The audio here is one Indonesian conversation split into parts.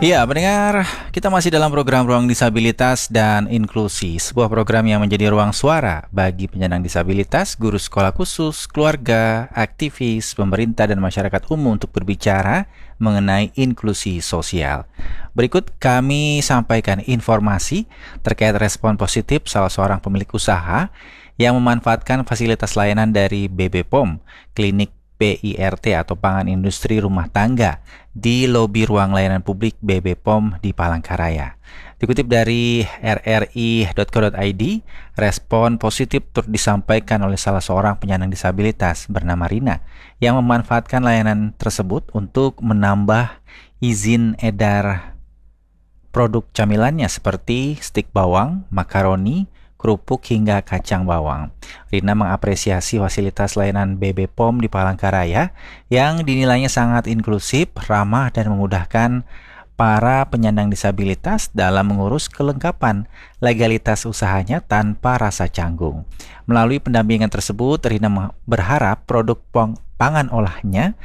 Iya, pendengar, kita masih dalam program Ruang Disabilitas dan Inklusi, sebuah program yang menjadi ruang suara bagi penyandang disabilitas, guru sekolah khusus, keluarga, aktivis, pemerintah, dan masyarakat umum untuk berbicara mengenai inklusi sosial. Berikut kami sampaikan informasi terkait respon positif salah seorang pemilik usaha yang memanfaatkan fasilitas layanan dari BB POM, Klinik PIRT atau Pangan Industri Rumah Tangga di lobi ruang layanan publik BB POM di Palangkaraya. Dikutip dari rri.co.id, respon positif turut disampaikan oleh salah seorang penyandang disabilitas bernama Rina yang memanfaatkan layanan tersebut untuk menambah izin edar produk camilannya seperti stik bawang, makaroni, kerupuk hingga kacang bawang. Rina mengapresiasi fasilitas layanan BB POM di Palangkaraya yang dinilainya sangat inklusif, ramah, dan memudahkan para penyandang disabilitas dalam mengurus kelengkapan legalitas usahanya tanpa rasa canggung. Melalui pendampingan tersebut, Rina berharap produk pangan olahnya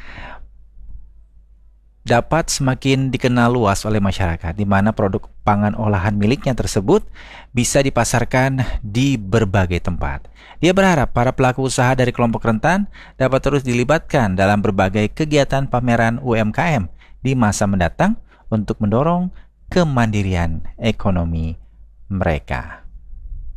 dapat semakin dikenal luas oleh masyarakat, di mana produk pangan olahan miliknya tersebut bisa dipasarkan di berbagai tempat. Dia berharap para pelaku usaha dari kelompok rentan dapat terus dilibatkan dalam berbagai kegiatan pameran UMKM di masa mendatang untuk mendorong kemandirian ekonomi mereka.